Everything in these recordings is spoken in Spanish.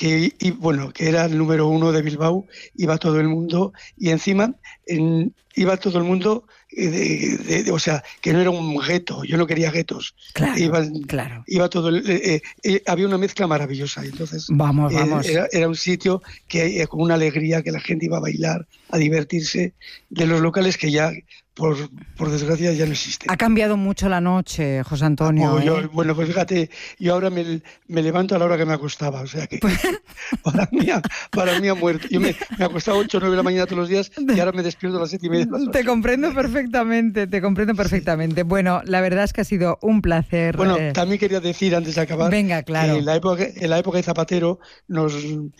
que era el número 1 de Bilbao, iba todo el mundo, y encima iba todo el mundo, o sea, que no era un gueto, yo no quería guetos. Claro. Iba todo, había una mezcla maravillosa, entonces vamos. Era un sitio que con una alegría, que la gente iba a bailar, a divertirse, de los locales que ya, por desgracia, ya no existen. Ha cambiado mucho la noche, José Antonio. Bueno, pues fíjate, yo ahora me levanto a la hora que me acostaba, o sea que para mí ha muerto. Yo me acostaba 8 o 9 de la mañana todos los días y ahora me despierto a las 7:30. Te comprendo perfectamente. Bueno, la verdad es que ha sido un placer. Bueno, también quería decir, antes de acabar, venga, claro, que en la época de Zapatero nos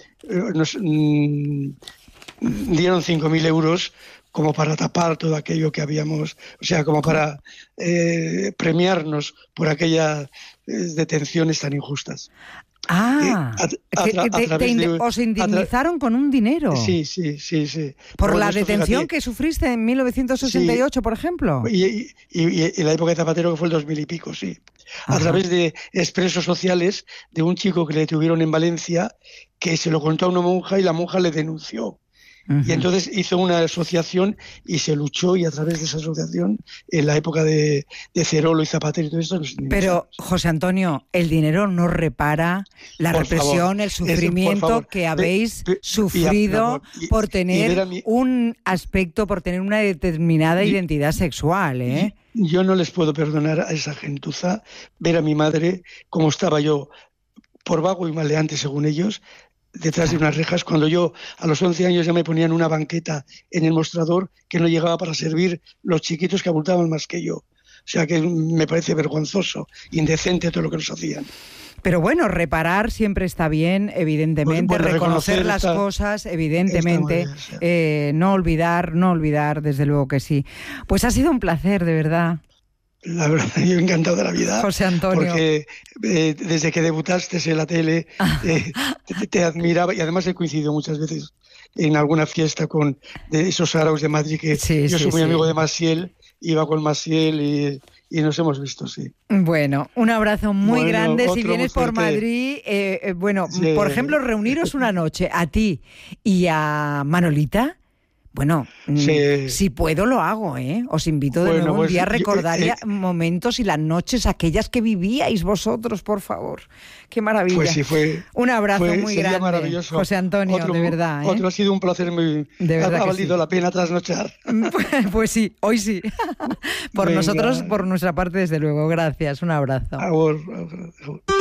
dieron 5.000 euros como para tapar todo aquello que habíamos, o sea, como para premiarnos por aquellas detenciones tan injustas. Os indemnizaron con un dinero. Sí. Por la detención que sufriste en 1968, por ejemplo. Y en la época de Zapatero, que fue el 2000 y pico, sí. A través de expresos sociales de un chico que le detuvieron en Valencia, que se lo contó a una monja y la monja le denunció. Y entonces hizo una asociación y se luchó, y a través de esa asociación, en la época de Cerolo y Zapatero y todo esto... Pero, José Antonio, el dinero no repara la represión, el sufrimiento que habéis sufrido por tener un aspecto, por tener una determinada identidad sexual, ¿eh? Yo no les puedo perdonar a esa gentuza ver a mi madre como estaba yo, por vago y maleante según ellos, detrás de unas rejas, cuando yo a los 11 años ya me ponían una banqueta en el mostrador que no llegaba para servir los chiquitos que abultaban más que yo. O sea que me parece vergonzoso, indecente todo lo que nos hacían. Pero bueno, reparar siempre está bien, evidentemente, reconocer las cosas, evidentemente, no olvidar, desde luego que sí. Pues ha sido un placer, de verdad. La verdad, yo he encantado de la vida, José Antonio, porque desde que debutaste en la tele te admiraba, y además he coincidido muchas veces en alguna fiesta de esos saraos de Madrid, que yo soy muy amigo de Maciel, iba con Maciel y nos hemos visto, sí. Bueno, un abrazo muy grande. Si vienes por Madrid, por ejemplo, reuniros una noche a ti y a Manolita. Bueno, si puedo lo hago, ¿eh? Os invito de nuevo un día a recordar momentos y las noches aquellas que vivíais vosotros, por favor. ¡Qué maravilla! Pues sí, un abrazo muy grande, maravilloso. José Antonio, de verdad. Otro ha sido un placer muy... Ha valido la pena trasnochar. Pues sí, hoy sí. Nosotros, por nuestra parte, desde luego. Gracias, un abrazo.